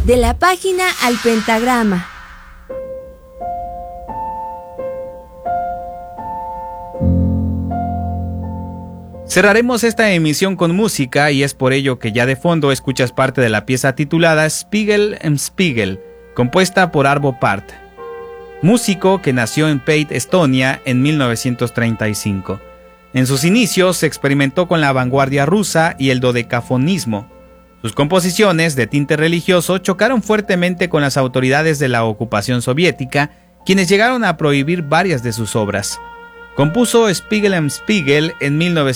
De la página al pentagrama. Cerraremos esta emisión con música y es por ello que ya de fondo escuchas parte de la pieza titulada Spiegel im Spiegel, compuesta por Arvo Pärt, músico que nació en Pate, Estonia, en 1935. En sus inicios se experimentó con la vanguardia rusa y el dodecafonismo. Sus composiciones, de tinte religioso, chocaron fuertemente con las autoridades de la ocupación soviética, quienes llegaron a prohibir varias de sus obras. Compuso Spiegel im Spiegel en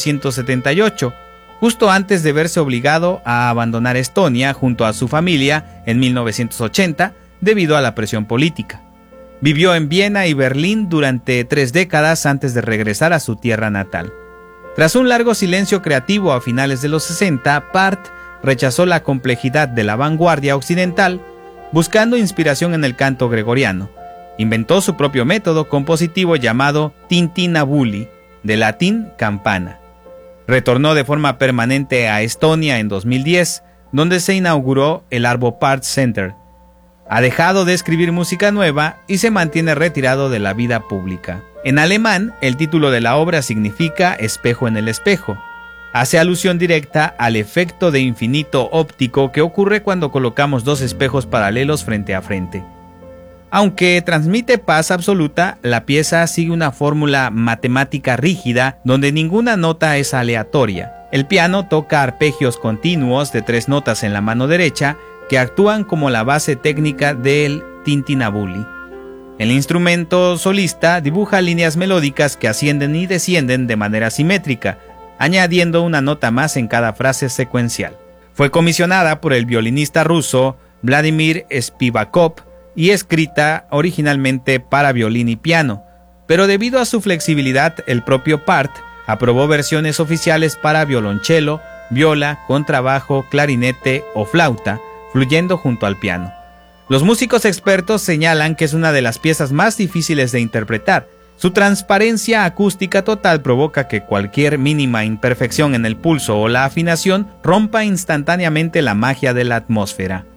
1978, justo antes de verse obligado a abandonar Estonia junto a su familia en 1980 debido a la presión política. Vivió en Viena y Berlín durante 3 décadas antes de regresar a su tierra natal. Tras un largo silencio creativo a finales de los 60, Pärt rechazó la complejidad de la vanguardia occidental, buscando inspiración en el canto gregoriano. Inventó su propio método compositivo llamado tintinnabuli, de latín campana. Retornó de forma permanente a Estonia en 2010, donde se inauguró el Arvo Pärt Center. Ha dejado de escribir música nueva y se mantiene retirado de la vida pública. En alemán, el título de la obra significa espejo en el espejo. Hace alusión directa al efecto de infinito óptico que ocurre cuando colocamos dos espejos paralelos frente a frente. Aunque transmite paz absoluta, la pieza sigue una fórmula matemática rígida donde ninguna nota es aleatoria. El piano toca arpegios continuos de 3 notas en la mano derecha que actúan como la base técnica del tintinnabuli. El instrumento solista dibuja líneas melódicas que ascienden y descienden de manera simétrica, añadiendo una nota más en cada frase secuencial. Fue comisionada por el violinista ruso Vladimir Spivakov y escrita originalmente para violín y piano, pero debido a su flexibilidad, el propio Pärt aprobó versiones oficiales para violonchelo, viola, contrabajo, clarinete o flauta, fluyendo junto al piano. Los músicos expertos señalan que es una de las piezas más difíciles de interpretar. Su transparencia acústica total provoca que cualquier mínima imperfección en el pulso o la afinación rompa instantáneamente la magia de la atmósfera.